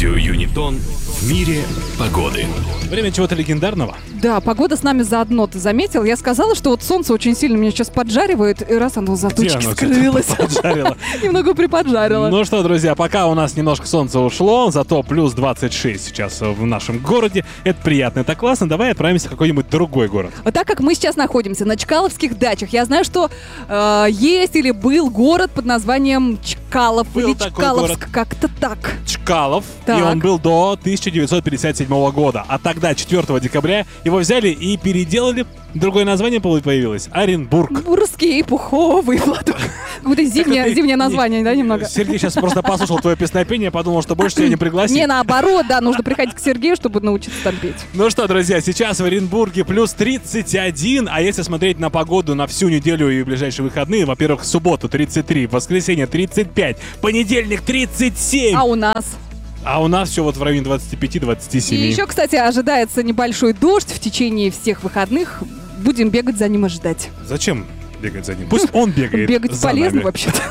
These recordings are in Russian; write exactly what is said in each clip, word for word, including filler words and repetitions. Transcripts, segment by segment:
Радио Юнитон в мире погоды. Время чего-то легендарного. Да, погода с нами заодно, ты заметил? Я сказала, что вот солнце очень сильно меня сейчас поджаривает, и раз оно за тучки скрылось. Немного приподжарило. Ну что, друзья, пока у нас немножко солнца ушло, зато плюс двадцать шесть сейчас в нашем городе. Это приятно, это классно. Давай отправимся в какой-нибудь другой город. Вот так как мы сейчас находимся на Чкаловских дачах, я знаю, что э, есть или был город под названием Чкалов был или Чкаловск, город. Как-то так. Чкалов, так. И он был до тысяча девятьсот пятьдесят седьмого года. А тогда, четвёртого декабря, его взяли и переделали. Другое название появилось — Оренбург. Бурский пуховый платок. Какое-то зимнее, зимнее название, да, немного? Сергей сейчас просто послушал твое песнопение, подумал, что больше тебя не пригласить. Не, наоборот, да, нужно приходить к Сергею, чтобы научиться там петь. Ну что, друзья, сейчас в Оренбурге плюс тридцать один, а если смотреть на погоду на всю неделю и ближайшие выходные, во-первых, в субботу тридцать три, в воскресенье тридцать пять, понедельник тридцать семь. А у нас? А у нас все вот в районе двадцать пять - двадцать семь. И еще, кстати, ожидается небольшой дождь в течение всех выходных. Будем бегать за ним и ждать. Зачем бегать за ним? Пусть он бегает. Бегать за полезно нами. вообще-то.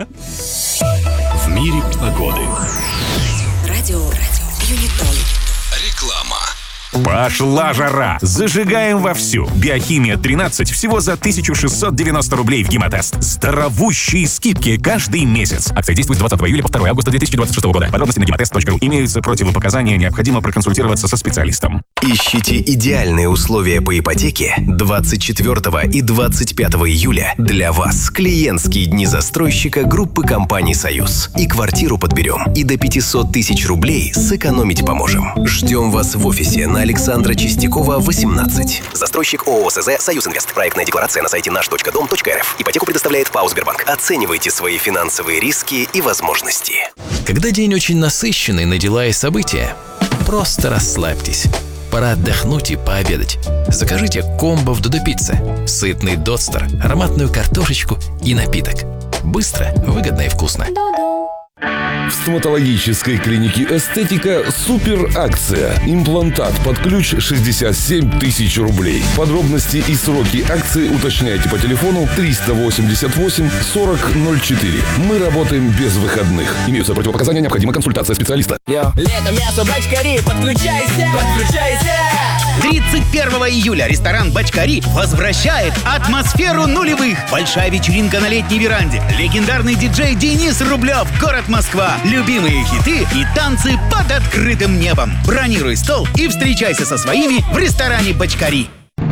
В мире погоды. Радио Юнитон. Реклама. Пошла жара! Зажигаем вовсю! Биохимия тринадцать всего за тысяча шестьсот девяносто рублей в Гемотест. Здоровущие скидки каждый месяц. Акция действует с двадцатого июля по второго августа две тысячи двадцать шестого года. Подробности на гемотест точка ру. Имеются противопоказания, необходимо проконсультироваться со специалистом. Ищите идеальные условия по ипотеке двадцать четвёртого и двадцать пятого июля для вас. Клиентские дни застройщика группы компаний «Союз». И квартиру подберем, и до пятьсот тысяч рублей сэкономить поможем. Ждем вас в офисе на Александра Чистякова, восемнадцать. Застройщик ООО СЗ «Союз Инвест». Проектная декларация на сайте наш точка дом точка эр эф. Ипотеку предоставляет ПАО «Сбербанк». Оценивайте свои финансовые риски и возможности. Когда день очень насыщенный на дела и события, просто расслабьтесь. Пора отдохнуть и пообедать. Закажите комбо в Додо Пицце. Сытный дотстер, ароматную картошечку и напиток. Быстро, выгодно и вкусно. В стоматологической клинике «Эстетика» супер акция. Имплантат под ключ шестьдесят семь тысяч рублей. Подробности и сроки акции уточняйте по телефону триста восемьдесят восемь сорок ноль четыре. Мы работаем без выходных. Имеются противопоказания, необходима консультация специалиста. Лето, мясо, бочкари, подключайся! Подключайся! тридцать первого июля ресторан «Бочкари» возвращает атмосферу нулевых. Большая вечеринка на летней веранде. Легендарный диджей Денис Рублев, город Москва. Любимые хиты и танцы под открытым небом. Бронируй стол и встречайся со своими в ресторане «Бочкари».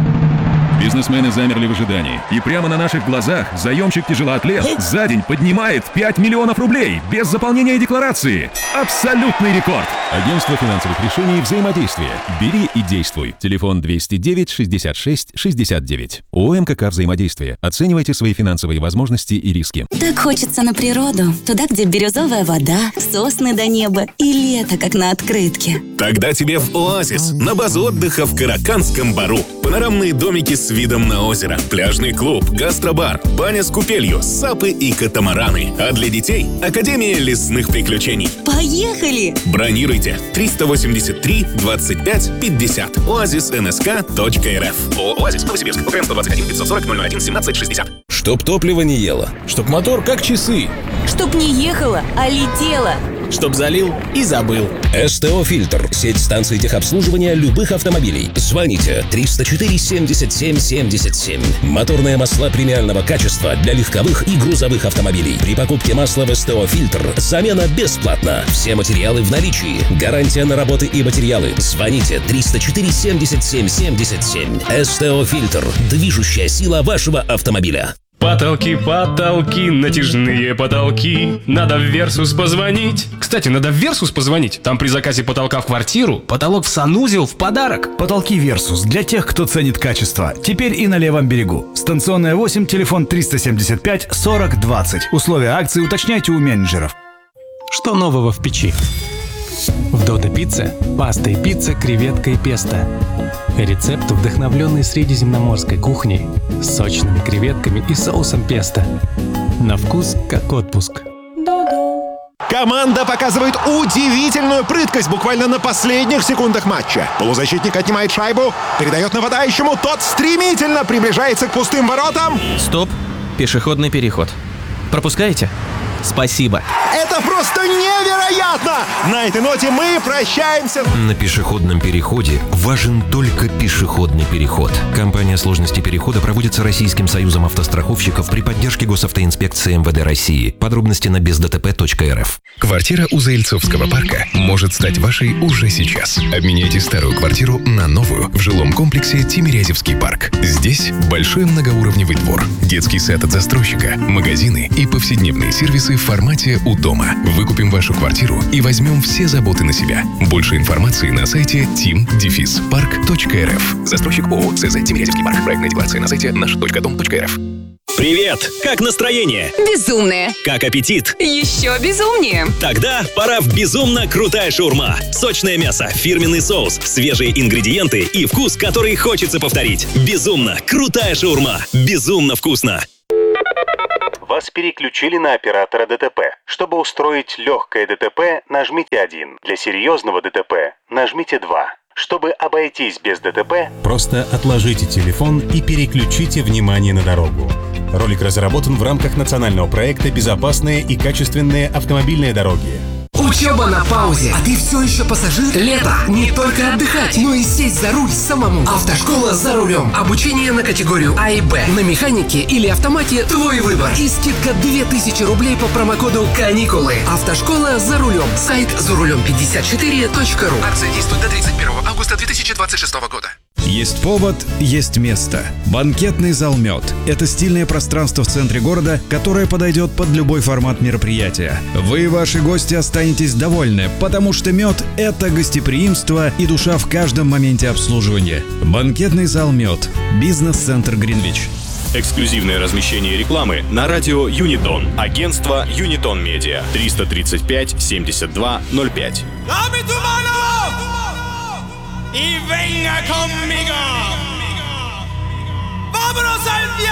Бизнесмены замерли в ожидании. И прямо на наших глазах заемщик-тяжелоатлет за день поднимает пять миллионов рублей без заполнения декларации. Абсолютный рекорд. Агентство финансовых решений «Взаимодействие». Бери и действуй. Телефон двести девять шестьдесят шесть шестьдесят девять. ООО «МКК Взаимодействие». Оценивайте свои финансовые возможности и риски. Так хочется на природу. Туда, где бирюзовая вода, сосны до неба и лето, как на открытке. Тогда тебе в оазис, на базу отдыха в Караканском бару. Панорамные домики с видом на озеро, пляжный клуб, гастробар, баня с купелью, сапы и катамараны. А для детей — Академия лесных приключений. Поехали! Бронируйте триста восемьдесят три двадцать пять пятьдесят. оазис эн эс ка точка эр эф. ООО «Оазис», Новосибирск. УКР сто двадцать один пятьсот сорок ноль ноль один семнадцать шестьдесят. Чтоб топливо не ело. Чтоб мотор как часы. Чтоб не ехала, а летела. Чтоб залил и забыл. СТО «Фильтр». Сеть станций техобслуживания любых автомобилей. Звоните триста четыре семьдесят семь семьдесят семь. Моторные масла премиального качества для легковых и грузовых автомобилей. При покупке масла в СТО «Фильтр» замена бесплатна. Все материалы в наличии. Гарантия на работы и материалы. Звоните триста четыре семьдесят семь семьдесят семь. СТО «Фильтр». Движущая сила вашего автомобиля. Потолки, потолки, натяжные потолки. Надо в Версус позвонить. Кстати, надо в Версус позвонить. Там при заказе потолка в квартиру потолок в санузел в подарок. Потолки Версус для тех, кто ценит качество. Теперь и на левом берегу. Станционная восемь, телефон триста семьдесят пять сорок двадцать. Условия акции уточняйте у менеджеров. Что нового в печи? В Додо Пицце паста и пицца, креветка и песто. Рецепт, вдохновленный средиземноморской кухней, с сочными креветками и соусом песто. На вкус как отпуск. Команда показывает удивительную прыткость буквально на последних секундах матча. Полузащитник отнимает шайбу, передает нападающему, тот стремительно приближается к пустым воротам. Стоп, пешеходный переход. Пропускаете? Спасибо. Это просто невероятно! трудно. На этой ноте мы прощаемся. На пешеходном переходе важен только пешеходный переход. Компания сложности перехода проводится Российским союзом автостраховщиков при поддержке госавтоинспекции эм вэ дэ России. Подробности на без дэ тэ пэ точка эр эф. Квартира у Заильцовского парка может стать вашей уже сейчас. Обменяйте старую квартиру на новую в жилом комплексе Тимирязевский парк. Здесь большой многоуровневый двор, детский сад от застройщика, магазины и повседневные сервисы в формате «У дома». Выкупим вашу квартиру и возьмем все заботы на себя. Больше информации на сайте тим парк точка эр эф. Застройщик ООО ЦЗ Тимирязевский парк. Проектная декларация на сайте наш точка дом точка эр эф. Привет! Как настроение? Безумное. Как аппетит? Еще безумнее. Тогда пора в безумно крутая шаурма. Сочное мясо, фирменный соус, свежие ингредиенты и вкус, который хочется повторить. Безумно крутая шаурма. Безумно вкусно. Вас переключили на оператора дэ тэ пэ. Чтобы устроить легкое дэ тэ пэ, нажмите один. Для серьезного дэ тэ пэ нажмите два. Чтобы обойтись без дэ тэ пэ, просто отложите телефон и переключите внимание на дорогу. Ролик разработан в рамках национального проекта «Безопасные и качественные автомобильные дороги». Учеба на паузе, а ты все еще пассажир? Лето. Не только отдыхать, но и сесть за руль самому. Автошкола «За рулем». Обучение на категорию А и Б. На механике или автомате – твой выбор. И скидка две тысячи рублей по промокоду «Каникулы». Автошкола «За рулем». Сайт за рулем пятьдесят четыре точка ру. Акция действует до тридцать первого августа две тысячи двадцать шестого года. Есть повод, есть место. Банкетный зал «Мед» — это стильное пространство в центре города, которое подойдет под любой формат мероприятия. Вы и ваши гости останетесь довольны, потому что «Мед» — это гостеприимство и душа в каждом моменте обслуживания. Банкетный зал «Мед». Бизнес-центр Гринвич. Эксклюзивное размещение рекламы на радио Юнитон. Агентство Юнитон Медиа. триста тридцать пять семьдесят два ноль пять. Y venga conmigo.